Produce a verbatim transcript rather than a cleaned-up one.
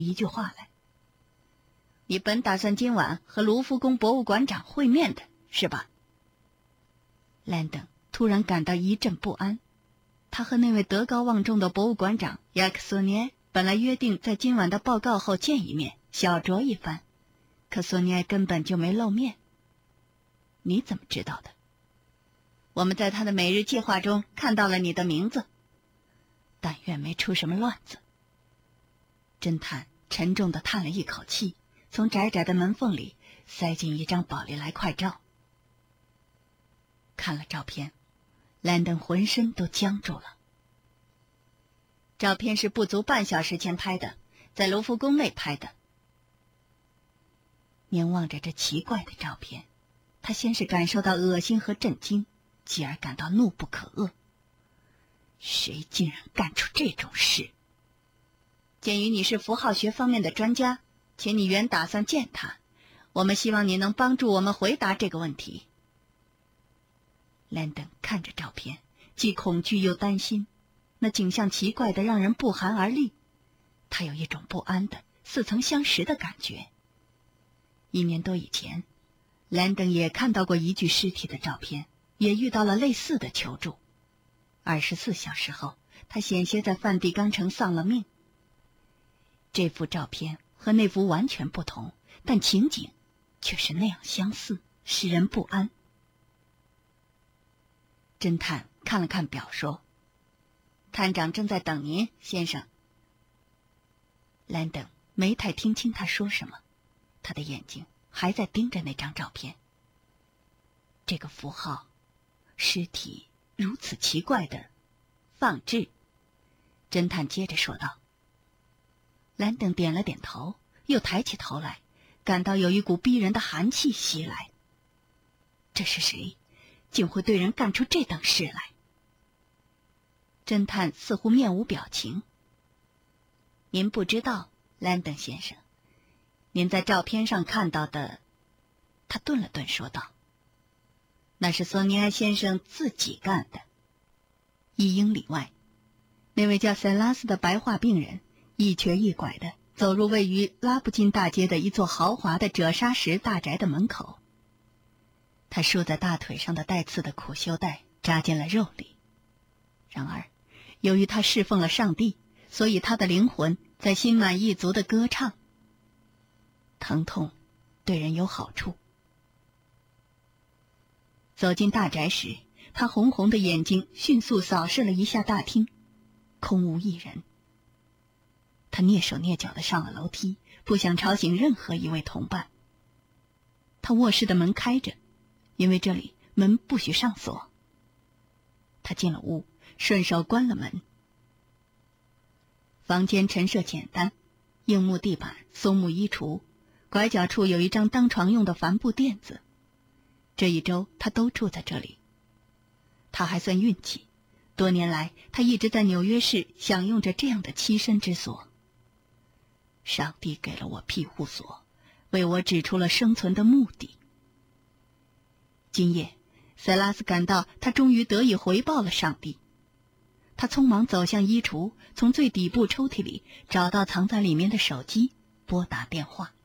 一句话来。你本打算今晚和卢浮宫博物馆长会面的，是吧？兰登突然感到一阵不安。他和那位德高望重的博物馆长雅克索尼埃本来约定在今晚的报告后见一面，小酌一番，可索尼埃根本就没露面。你怎么知道的？我们在他的每日计划中看到了你的名字。但愿没出什么乱子。侦探沉重地叹了一口气，从窄窄的门缝里塞进一张宝丽来快照。看了照片，兰登浑身都僵住了。照片是不足半小时前拍的，在卢浮宫内拍的。凝望着这奇怪的照片，他先是感受到恶心和震惊，继而感到怒不可遏。谁竟然干出这种事？鉴于你是符号学方面的专家，且你原打算见他，我们希望你能帮助我们回答这个问题。兰登看着照片，既恐惧又担心，那景象奇怪的让人不寒而栗。他有一种不安的似曾相识的感觉。一年多以前，兰登也看到过一具尸体的照片，也遇到了类似的求助。二十四小时后，他险些在梵蒂冈城丧了命。这幅照片和那幅完全不同，但情景却是那样相似，使人不安。侦探看了看表，说：“探长正在等您，先生。”兰登没太听清他说什么，他的眼睛还在盯着那张照片。这个符号，尸体如此奇怪的放置，侦探接着说道。兰登点了点头，又抬起头来，感到有一股逼人的寒气袭来。这是谁？竟会对人干出这等事来？侦探似乎面无表情。您不知道，兰登先生，您在照片上看到的……他顿了顿说道：“那是索尼埃先生自己干的。”一英里外，那位叫塞拉斯的白化病人一瘸一拐地走入位于拉布金大街的一座豪华的褶纱石大宅的门口。他束在大腿上的带刺的苦修带扎进了肉里。然而，由于他侍奉了上帝，所以他的灵魂在心满意足地歌唱。疼痛对人有好处。走进大宅时，他红红的眼睛迅速扫视了一下大厅，空无一人。他蹑手蹑脚地上了楼梯，不想吵醒任何一位同伴。他卧室的门开着，因为这里门不许上锁。他进了屋，顺手关了门。房间陈设简单，硬木地板，松木衣橱，拐角处有一张当床用的帆布垫子。这一周他都住在这里。他还算运气，多年来他一直在纽约市享用着这样的栖身之所。上帝给了我庇护所，为我指出了生存的目的。今夜，塞拉斯感到他终于得以回报了上帝。他匆忙走向衣橱，从最底部抽屉里找到藏在里面的手机，拨打电话。